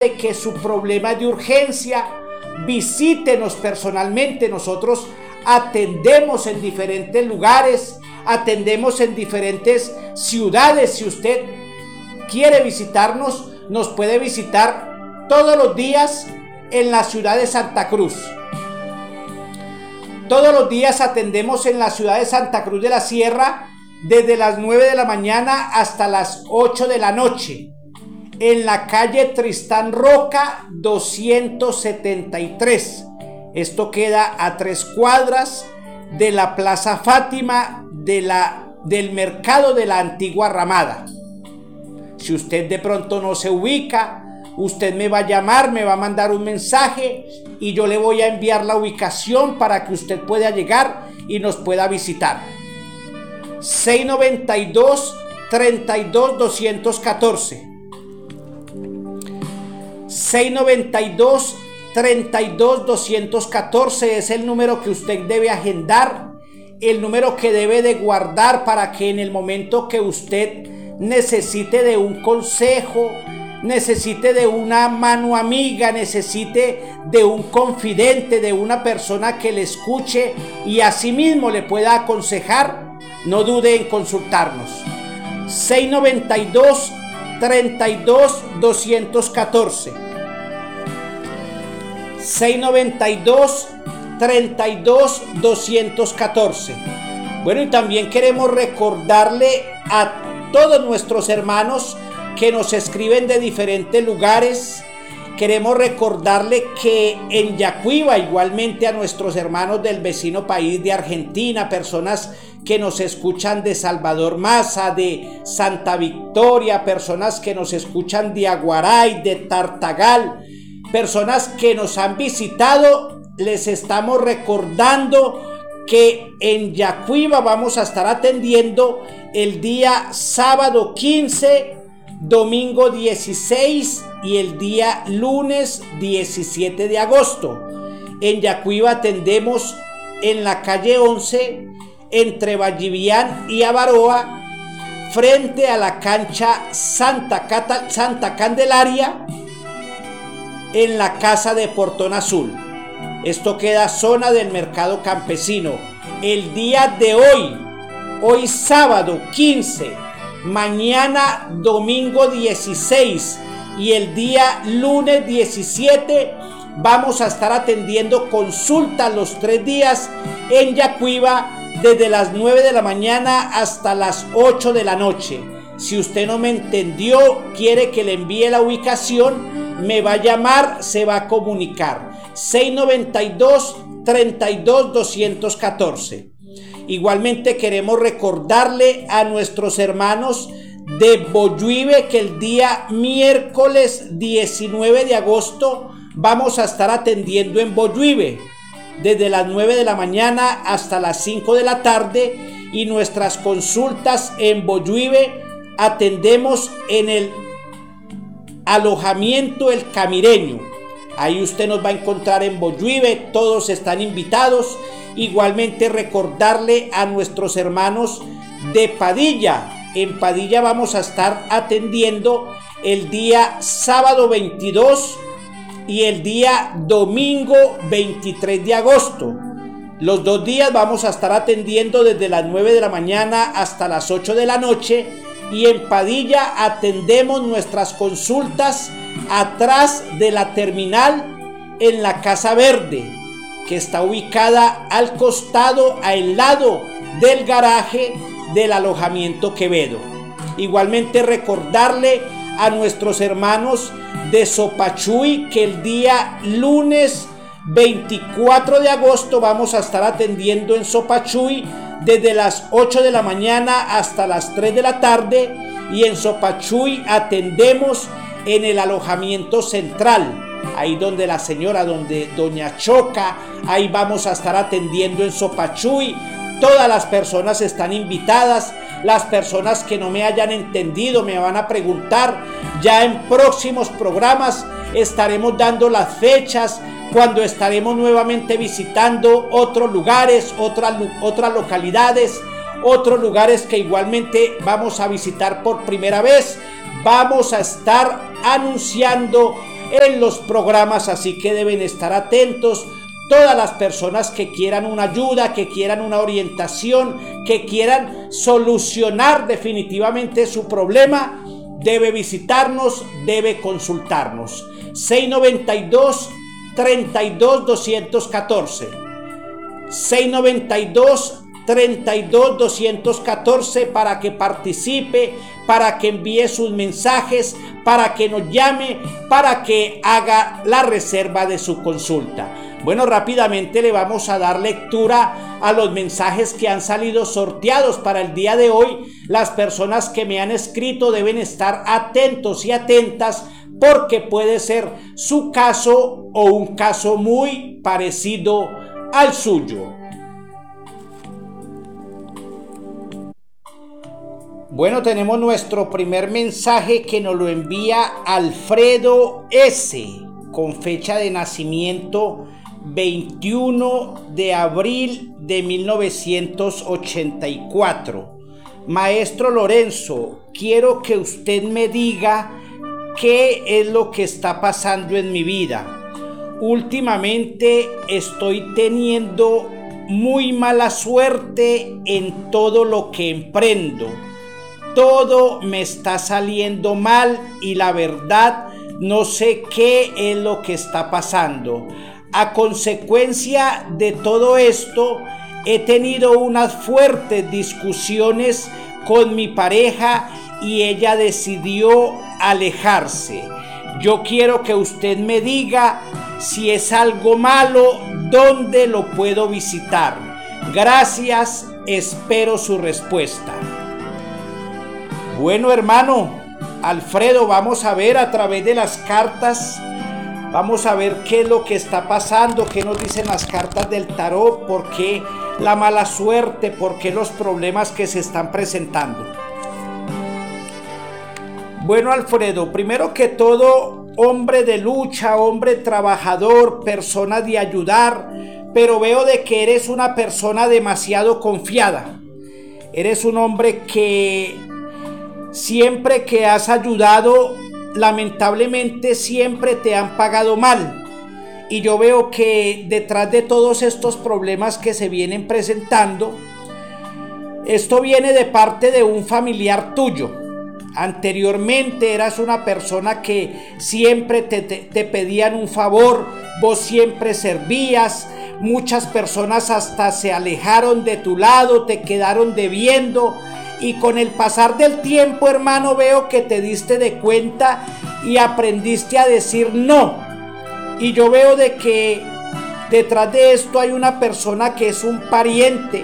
de que su problema es de urgencia, visítenos personalmente. Nosotros atendemos en diferentes lugares, atendemos en diferentes ciudades. Si usted quiere visitarnos, nos puede visitar todos los días en la ciudad de Santa Cruz. Todos los días atendemos en la ciudad de Santa Cruz de la Sierra desde las 9 de la mañana hasta las 8 de la noche. En la calle Tristán Roca 273. Esto queda a 3 cuadras de la Plaza Fátima del mercado de la Antigua Ramada. Si usted de pronto no se ubica, usted me va a llamar, me va a mandar un mensaje y yo le voy a enviar la ubicación para que usted pueda llegar y nos pueda visitar. 692 32 214. 692 32 214 es el número que usted debe agendar, el número que debe de guardar para que en el momento que usted necesite de un consejo, necesite de una mano amiga, necesite de un confidente, de una persona que le escuche y asimismo le pueda aconsejar, no dude en consultarnos. 692 32 214. 692 32 214. Bueno, y también queremos recordarle a todos nuestros hermanos que nos escriben de diferentes lugares. Queremos recordarle que en Yacuiba, igualmente a nuestros hermanos del vecino país de Argentina, personas que nos escuchan de Salvador Maza, de Santa Victoria, personas que nos escuchan de Aguaray, de Tartagal, personas que nos han visitado, les estamos recordando que en Yacuiba vamos a estar atendiendo el día sábado 15, domingo 16 y el día lunes 17 de agosto. En Yacuiba atendemos en la calle 11, entre Vallivian y Avaroa, frente a la cancha Santa Candelaria, en la casa de Portón Azul. Esto queda zona del mercado campesino. El día de hoy sábado 15, mañana domingo 16 y el día lunes 17 vamos a estar atendiendo consultas los 3 días en Yacuiba desde las 9 de la mañana hasta las 8 de la noche. Si usted no me entendió, quiere que le envíe la ubicación, me va a llamar, se va a comunicar. 692 32 214. Igualmente queremos recordarle a nuestros hermanos de Bolluibe que el día miércoles 19 de agosto vamos a estar atendiendo en Bolluibe desde las 9 de la mañana hasta las 5 de la tarde, y nuestras consultas en Bolluibe atendemos en el alojamiento El Camireño. Ahí usted nos va a encontrar en Bolluibe, todos están invitados. Igualmente recordarle a nuestros hermanos de Padilla. En Padilla vamos a estar atendiendo el día sábado 22 y el día domingo 23 de agosto. Los 2 días vamos a estar atendiendo desde las 9 de la mañana hasta las 8 de la noche. Y en Padilla atendemos nuestras consultas atrás de la terminal en la Casa Verde, que está ubicada al costado, al lado del garaje del alojamiento Quevedo. Igualmente recordarle a nuestros hermanos de Sopachuy que el día lunes 24 de agosto vamos a estar atendiendo en Sopachuy desde las 8 de la mañana hasta las 3 de la tarde, y en Sopachuy atendemos en el alojamiento central, ahí donde la señora, donde doña Choca, ahí vamos a estar atendiendo en Sopachuy. Todas las personas están invitadas. Las personas que no me hayan entendido me van a preguntar. Ya en próximos programas estaremos dando las fechas cuando estaremos nuevamente visitando otros lugares, otras localidades, otros lugares que igualmente vamos a visitar por primera vez. Vamos a estar anunciando en los programas, así que deben estar atentos. Todas las personas que quieran una ayuda, que quieran una orientación, que quieran solucionar definitivamente su problema, debe visitarnos, debe consultarnos. 692-32-214. 692-32-214 para que participe, para que envíe sus mensajes, para que nos llame, para que haga la reserva de su consulta. Bueno, rápidamente le vamos a dar lectura a los mensajes que han salido sorteados para el día de hoy. Las personas que me han escrito deben estar atentos y atentas porque puede ser su caso o un caso muy parecido al suyo. Bueno, tenemos nuestro primer mensaje que nos lo envía Alfredo S. con fecha de nacimiento 21 de abril de 1984. Maestro Lorenzo, quiero que usted me diga qué es lo que está pasando en mi vida. Últimamente estoy teniendo muy mala suerte en todo lo que emprendo. Todo me está saliendo mal y la verdad no sé qué es lo que está pasando. A consecuencia de todo esto, he tenido unas fuertes discusiones con mi pareja y ella decidió alejarse. Yo quiero que usted me diga si es algo malo, dónde lo puedo visitar. Gracias, espero su respuesta. Bueno, hermano Alfredo, vamos a ver a través de las cartas. Vamos a ver qué es lo que está pasando, qué nos dicen las cartas del tarot, por qué la mala suerte, por qué los problemas que se están presentando. Bueno, Alfredo, primero que todo, hombre de lucha, hombre trabajador, persona de ayudar, pero veo de que eres una persona demasiado confiada. Eres un hombre que siempre que has ayudado, lamentablemente siempre te han pagado mal. Y yo veo que detrás de todos estos problemas que se vienen presentando, esto viene de parte de un familiar tuyo. Anteriormente eras una persona que siempre te pedían un favor, vos siempre servías, muchas personas hasta se alejaron de tu lado, te quedaron debiendo. Y con el pasar del tiempo, hermano, veo que te diste de cuenta y aprendiste a decir no. Y yo veo de que detrás de esto hay una persona que es un pariente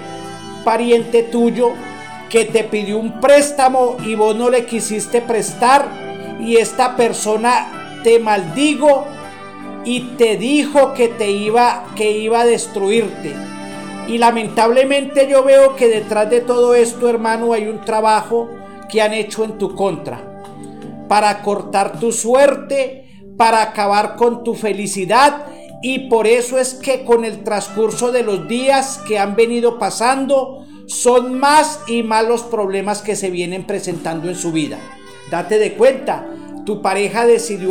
tuyo, que te pidió un préstamo y vos no le quisiste prestar. Y esta persona te maldijo y te dijo que iba a destruirte. Y lamentablemente yo veo que detrás de todo esto, hermano, hay un trabajo que han hecho en tu contra para cortar tu suerte, para acabar con tu felicidad. Y por eso es que con el transcurso de los días que han venido pasando, son más y más los problemas que se vienen presentando en su vida. Date de cuenta, tu pareja decidió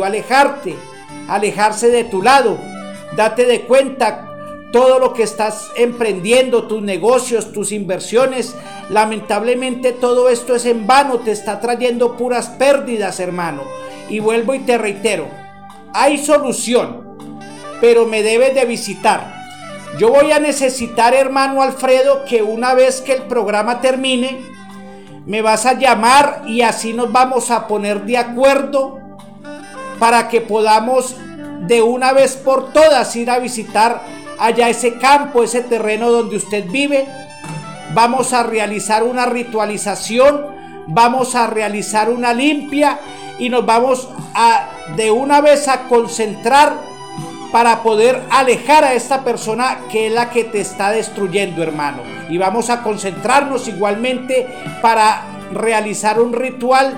alejarse de tu lado. Date de cuenta, todo lo que estás emprendiendo, tus negocios, tus inversiones, lamentablemente todo esto es en vano, te está trayendo puras pérdidas, hermano. Y vuelvo y te reitero, hay solución, pero me debes de visitar. Yo voy a necesitar, hermano Alfredo, que una vez que el programa termine, me vas a llamar y así nos vamos a poner de acuerdo para que podamos de una vez por todas ir a visitar allá ese campo, ese terreno donde usted vive. Vamos a realizar una ritualización, vamos a realizar una limpia y nos vamos a de una vez a concentrar para poder alejar a esta persona que es la que te está destruyendo, hermano. Y vamos a concentrarnos igualmente para realizar un ritual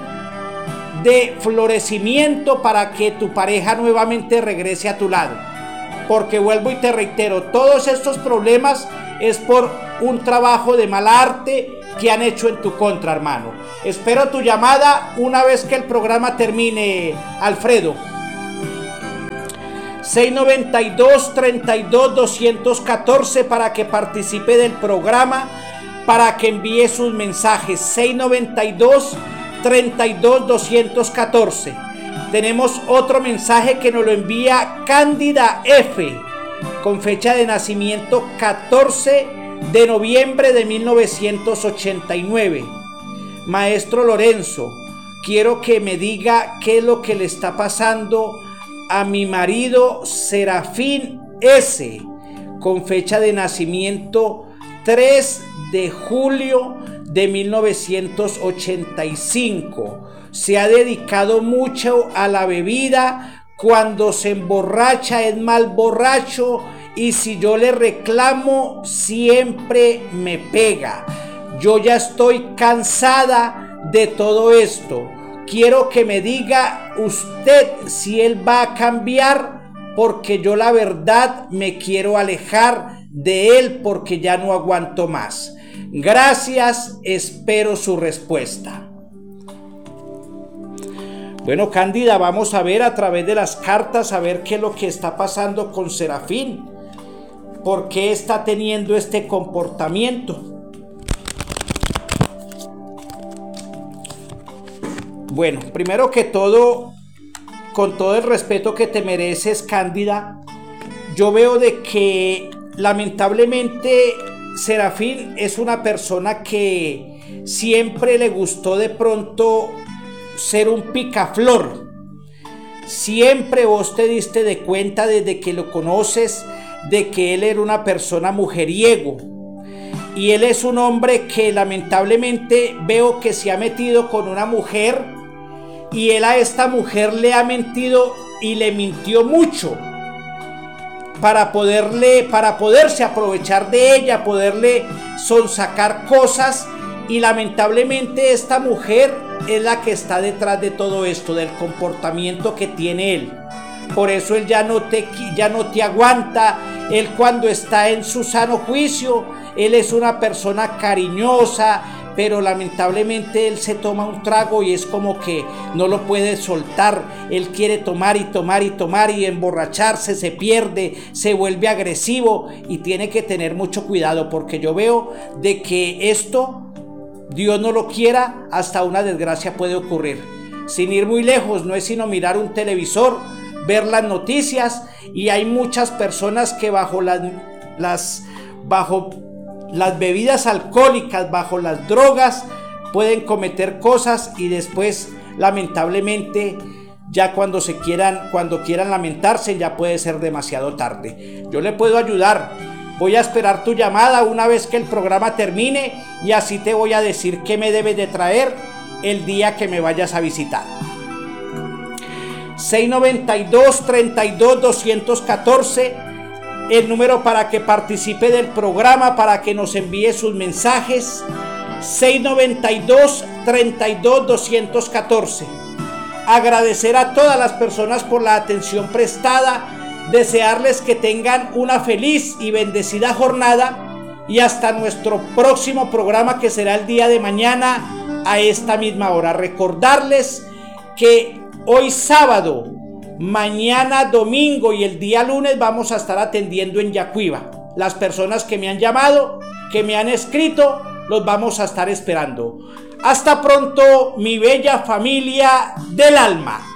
de florecimiento para que tu pareja nuevamente regrese a tu lado. Porque vuelvo y te reitero, todos estos problemas es por un trabajo de mala arte que han hecho en tu contra, hermano. Espero tu llamada una vez que el programa termine, Alfredo. 692-32-214 para que participe del programa, para que envíe sus mensajes. 692-32-214. Tenemos otro mensaje que nos lo envía Cándida F, con fecha de nacimiento 14 de noviembre de 1989. Maestro Lorenzo, quiero que me diga qué es lo que le está pasando a mi marido Serafín S, con fecha de nacimiento 3 de julio de 1985. Se ha dedicado mucho a la bebida. Cuando se emborracha es mal borracho, y si yo le reclamo siempre me pega. Yo ya estoy cansada de todo esto. Quiero que me diga usted si él va a cambiar, porque yo la verdad me quiero alejar de él porque ya no aguanto más. Gracias, espero su respuesta. Bueno, Cándida, vamos a ver a través de las cartas, a ver qué es lo que está pasando con Serafín. ¿Por qué está teniendo este comportamiento? Bueno, primero que todo, con todo el respeto que te mereces, Cándida, yo veo de que lamentablemente Serafín es una persona que siempre le gustó de pronto ser un picaflor. Siempre vos te diste de cuenta desde que lo conoces de que él era una persona mujeriego, y él es un hombre que lamentablemente veo que se ha metido con una mujer, y él a esta mujer le ha mentido y le mintió mucho para poderse aprovechar de ella, poderle sonsacar cosas, y lamentablemente esta mujer es la que está detrás de todo esto, del comportamiento que tiene él. Por eso él ya no te aguanta. Él, cuando está en su sano juicio, él es una persona cariñosa, pero lamentablemente él se toma un trago y es como que no lo puede soltar. Él quiere tomar y tomar y tomar y emborracharse, se pierde, se vuelve agresivo, y tiene que tener mucho cuidado, porque yo veo de que esto, Dios no lo quiera, hasta una desgracia puede ocurrir. Sin ir muy lejos, no es sino mirar un televisor, ver las noticias, y hay muchas personas que bajo las bebidas alcohólicas, bajo las drogas, pueden cometer cosas, y después lamentablemente ya cuando quieran lamentarse, ya puede ser demasiado tarde. Yo le puedo ayudar. Voy a esperar tu llamada una vez que el programa termine, y así te voy a decir qué me debes de traer el día que me vayas a visitar. 692-32-214, el número para que participe del programa, para que nos envíe sus mensajes. 692-32-214. Agradecer a todas las personas por la atención prestada, desearles que tengan una feliz y bendecida jornada, y hasta nuestro próximo programa, que será el día de mañana a esta misma hora. Recordarles que hoy sábado, mañana domingo y el día lunes vamos a estar atendiendo en Yacuiba. Las personas que me han llamado, que me han escrito, los vamos a estar esperando. Hasta pronto, mi bella familia del alma.